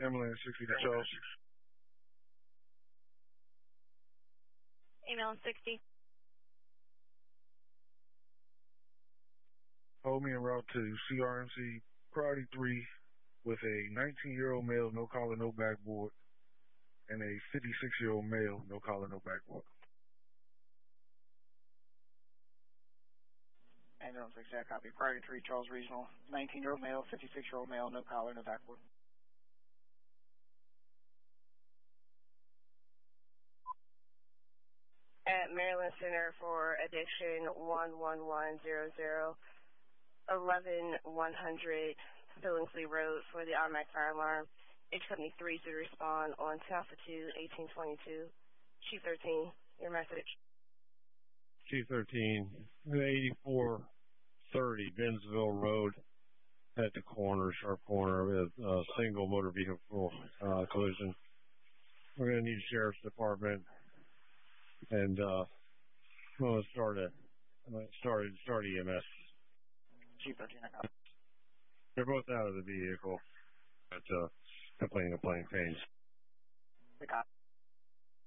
Ambulance 60 to Charles. Ambulance 60. Hold me en route to CRMC Priority 3 with a 19-year-old male, no collar, no backboard, and a 56-year-old male, no collar, no backboard. Ambulance 60, I copy. Priority 3, Charles Regional. 19-year-old male, 56-year-old male, no collar, no backboard. At Maryland Center for Addiction 11100, 11100 Billingsley Road for the automatic fire alarm. H73 to respond on 10 Altitude 1822. Chief 13, your message. Chief 13, 8430 Bennsville Road at the corner, sharp corner, with a single motor vehicle collision. We're going to need Sheriff's Department, and I'm going to start EMS. Chief 13, I copy. They're both out of the vehicle, but complaining of playing pains. I copy.